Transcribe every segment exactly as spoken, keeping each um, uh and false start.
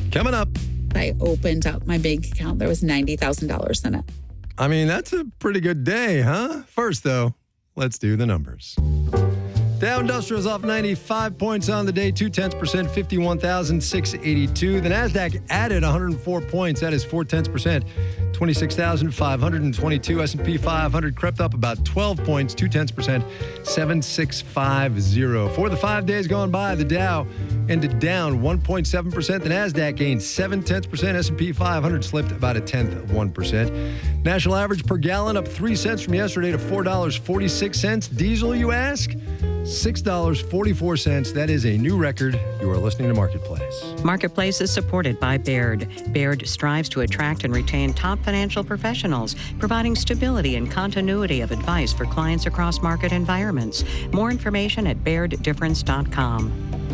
Coming up. I opened up my bank account. There was ninety thousand dollars in it. I mean, that's a pretty good day, huh? First, though, let's do the numbers. Dow Industrial's off ninety-five points on the day, two-tenths percent, fifty-one thousand six hundred eighty-two. The NASDAQ added one hundred four points. That is four-tenths percent, twenty-six thousand five hundred twenty-two. S and P five hundred crept up about twelve points, two-tenths percent, seven six five zero. For the five days gone by, the Dow ended down one point seven percent. The NASDAQ gained seven-tenths percent. S and P five hundred slipped about a tenth of one percent. National average per gallon up three cents from yesterday to four dollars and forty-six cents. Diesel, you ask? six dollars and forty-four cents. That is a new record. You are listening to Marketplace. Marketplace is supported by Baird. Baird strives to attract and retain top financial professionals, providing stability and continuity of advice for clients across market environments. More information at baird difference dot com.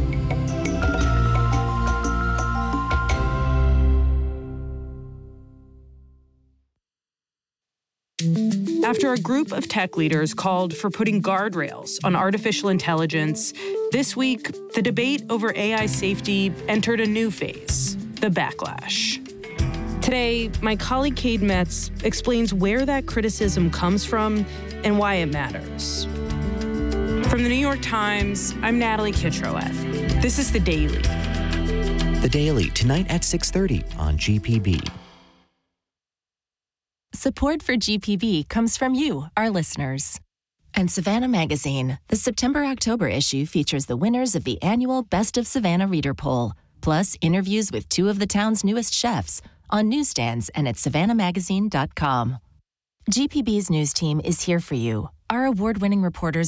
After a group of tech leaders called for putting guardrails on artificial intelligence, this week, the debate over A I safety entered a new phase, the backlash. Today, my colleague Cade Metz explains where that criticism comes from and why it matters. From the New York Times, I'm Natalie Kitroeff. This is The Daily. The Daily, tonight at six thirty on G P B. Support for G P B comes from you, our listeners. And Savannah Magazine, the September-October issue features the winners of the annual Best of Savannah Reader Poll, plus interviews with two of the town's newest chefs on newsstands and at savannah magazine dot com. G P B's news team is here for you. Our award-winning reporters